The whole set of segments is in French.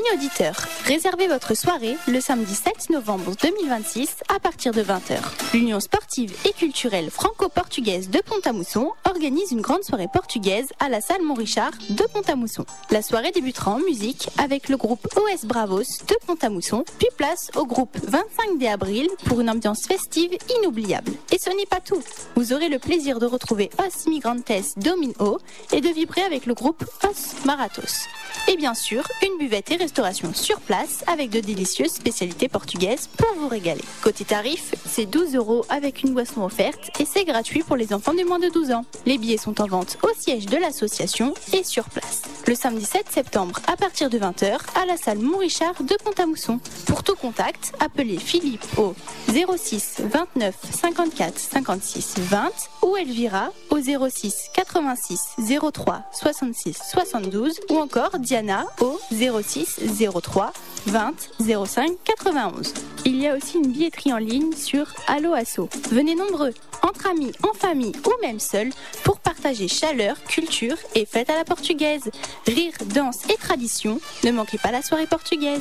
auditeurs, réservez votre soirée le samedi 7 novembre 2026 à partir de 20h. L'Union sportive et culturelle franco-portugaise de Pont-à-Mousson organise une grande soirée portugaise à la salle Montrichard de Pont-à-Mousson. La soirée débutera en musique avec le groupe OS Bravos de Pont-à-Mousson, puis place au groupe 25 Abril pour une ambiance festive inoubliable. Et ce n'est pas tout. Vous aurez le plaisir de retrouver Os Migrantes Domino et de vibrer avec le groupe Os Marathos. Et bien sûr, une buvette et restauration sur place avec de délicieuses spécialités portugaises pour vous régaler. Côté tarif, c'est 12 € avec une boisson offerte et c'est gratuit pour les enfants de moins de 12 ans. Les billets sont en vente au siège de l'association et sur place. Le samedi 7 septembre à partir de 20h à la salle Montrichard de Pont-à-Mousson. Pour tout contact, appelez Philippe au 06 29 54 56 20 ou Elvira au 06 86 03 66 72 ou encore Diana au 06 03 20 05 91. Il y a aussi une billetterie en ligne sur Allo Asso. Venez nombreux, entre amis, en famille ou même seuls, pour partager chaleur, culture et fête à la portugaise. Rire, danse et tradition, ne manquez pas la soirée portugaise.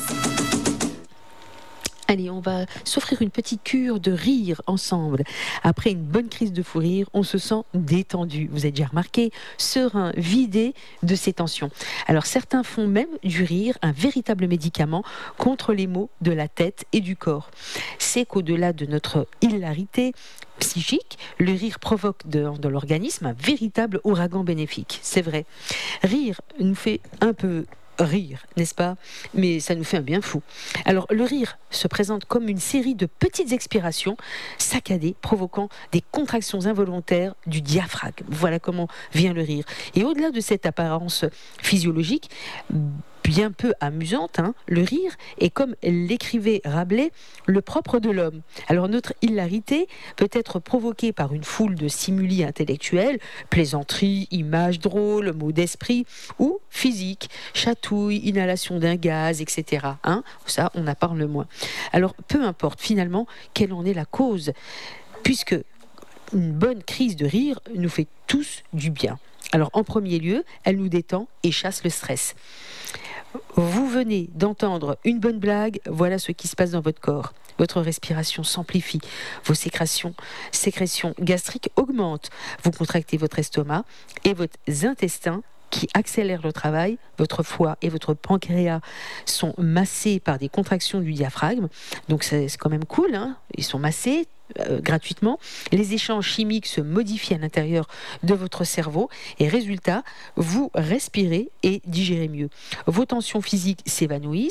Allez, on va s'offrir une petite cure de rire ensemble. Après une bonne crise de fou rire, on se sent détendu. Vous avez déjà remarqué, serein, vidé de ses tensions. Alors certains font même du rire un véritable médicament contre les maux de la tête et du corps. C'est qu'au-delà de notre hilarité psychique, le rire provoque dans l'organisme un véritable ouragan bénéfique. C'est vrai. Rire nous fait un peu rire, n'est-ce pas? Mais ça nous fait un bien fou. Alors le rire se présente comme une série de petites expirations saccadées provoquant des contractions involontaires du diaphragme. Voilà comment vient le rire. Et au-delà de cette apparence physiologique bien peu amusante, le rire est, comme l'écrivait Rabelais, le propre de l'homme. Alors notre hilarité peut être provoquée par une foule de stimuli intellectuels, plaisanteries, images drôles, mots d'esprit, ou physique, chatouille, inhalation d'un gaz, etc. Ça, on en parle moins. Alors peu importe finalement quelle en est la cause, puisque une bonne crise de rire nous fait tous du bien. Alors en premier lieu, elle nous détend et chasse le stress. Vous venez d'entendre une bonne blague, voilà ce qui se passe dans votre corps. Votre respiration s'amplifie, vos sécrétions gastriques augmentent, vous contractez votre estomac et votre intestin qui accélère le travail, votre foie et votre pancréas sont massés par des contractions du diaphragme, donc c'est quand même cool, ils sont massés gratuitement. Les échanges chimiques se modifient à l'intérieur de votre cerveau et résultat, vous respirez et digérez mieux. Vos tensions physiques s'évanouissent